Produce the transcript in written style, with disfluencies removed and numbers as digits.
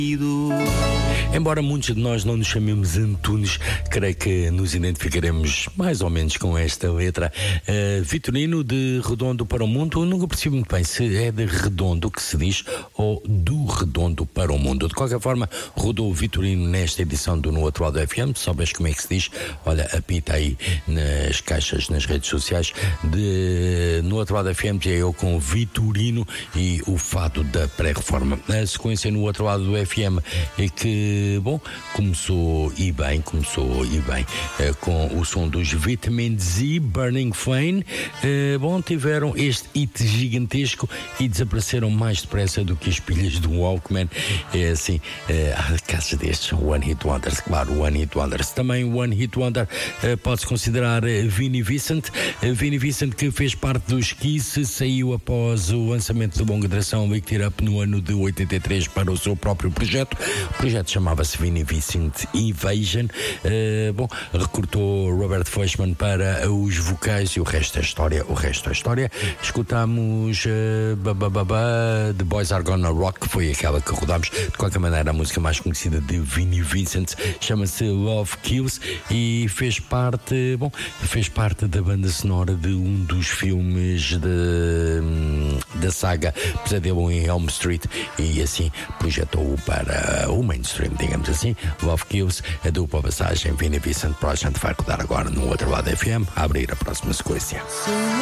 Embora muitos de nós não nos chamemos Antunes, creio que nos identificaremos mais ou menos com esta letra. Vitorino, de Redondo para o Mundo. Eu nunca percebo muito bem se é de Redondo que se diz ou do Redondo para o Mundo. De qualquer forma, rodou o Vitorino nesta edição do No Outro Lado FM. Sabes como é que se diz? Olha, apita aí nas caixas, nas redes sociais de No Outro Lado FM, que é eu com o Vitorino e o fado da pré-reforma. A sequência No Outro Lado do FM é que, bom, começou e bem, com o som dos Vitamin Z, Burning Flame. Bom, tiveram este hit gigantesco e desapareceram mais depressa do que as pilhas do Walkman. É assim, casos destes, One Hit Wonders, claro, One Hit Wonders. Também One Hit Wonder pode-se considerar Vinnie Vincent. Vinnie Vincent, que fez parte dos Kiss, saiu após o lançamento de longa duração Lick It Up no ano de 83 para o seu próprio projeto. O projeto chamava-se Vinnie Vincent Invasion. Bom, recrutou Robert Fleischman para os vocais e o resto é história. Escutamos The Boys Are Gonna Rock, que foi aquela que rodámos. De qualquer maneira, a música mais conhecida de Vinnie Vincent chama-se Love Kills e fez parte da banda sonora de um dos filmes da saga Pesadelo em Elm Street, e assim projetou-o para o mainstream, digamos assim. Love Kills, a dupla passagem Vinnie Vincent Project vai rodar agora no Outro Lado FM, a abrir a próxima sequência.